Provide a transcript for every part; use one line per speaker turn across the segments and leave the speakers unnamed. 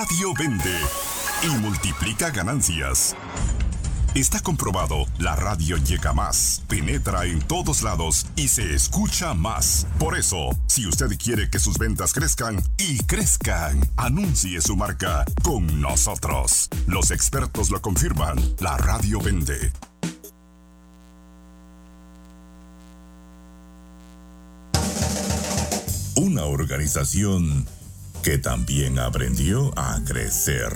Radio vende y multiplica ganancias. Está comprobado, la radio llega más, penetra en todos lados y se escucha más. Por eso, si usted quiere que sus ventas crezcan y crezcan, anuncie su marca con nosotros. Los expertos lo confirman, la radio vende. Una organización que también aprendió a crecer.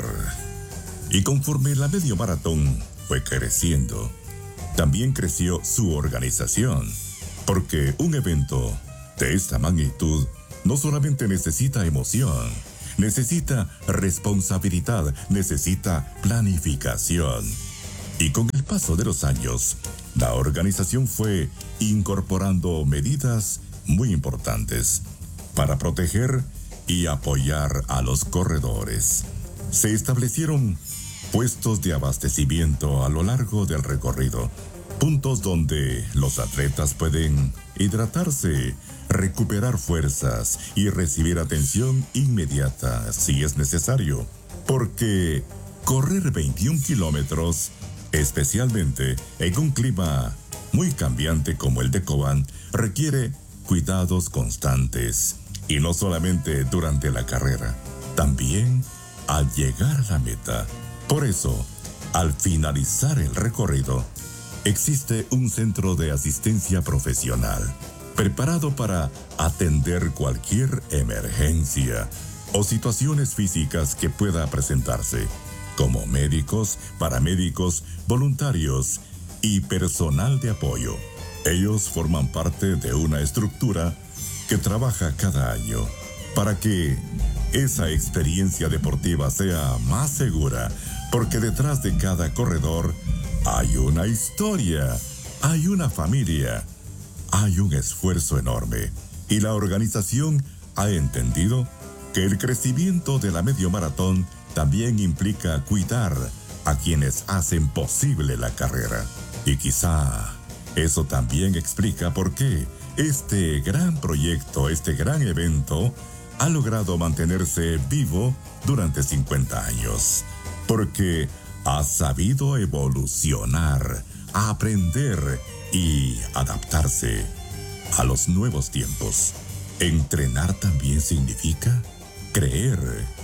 Y conforme la medio maratón fue creciendo, también creció su organización, porque un evento de esta magnitud no solamente necesita emoción, necesita responsabilidad, necesita planificación. Y con el paso de los años, la organización fue incorporando medidas muy importantes para proteger y apoyar a los corredores. Se establecieron puestos de abastecimiento a lo largo del recorrido, puntos donde los atletas pueden hidratarse, recuperar fuerzas y recibir atención inmediata si es necesario, porque correr 21 kilómetros, especialmente en un clima muy cambiante como el de Cobán, requiere cuidados constantes, y no solamente durante la carrera, también al llegar a la meta. Por eso, al finalizar el recorrido, existe un centro de asistencia profesional preparado para atender cualquier emergencia o situaciones físicas que pueda presentarse, como médicos, paramédicos, voluntarios y personal de apoyo. Ellos forman parte de una estructura que trabaja cada año para que esa experiencia deportiva sea más segura, porque detrás de cada corredor hay una historia, hay una familia, hay un esfuerzo enorme. Y la organización ha entendido que el crecimiento de la medio maratón también implica cuidar a quienes hacen posible la carrera. Y quizá eso también explica por qué este gran proyecto, este gran evento, ha logrado mantenerse vivo durante 50 años. Porque ha sabido evolucionar, aprender y adaptarse a los nuevos tiempos. Entrenar también significa creer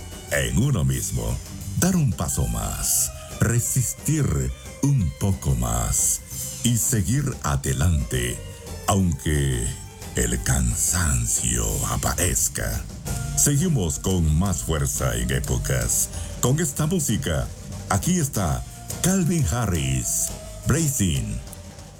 en uno mismo, dar un paso más, resistir un poco más y seguir adelante, aunque el cansancio aparezca. Seguimos con más fuerza en épocas. Con esta música, aquí está Calvin Harris, Blazing.